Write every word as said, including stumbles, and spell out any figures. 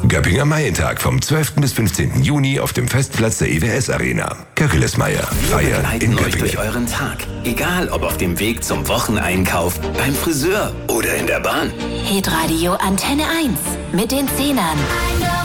Göppinger Maientag vom zwölften bis fünfzehnten Juni auf dem Festplatz der E W S Arena. Köckeles-Meier. Feiern in euch Göppingen. durch euren Tag. Egal, ob auf dem Weg zum Wocheneinkauf, beim Friseur oder in der Bahn. Hitradio Antenne eins mit den Zehnern.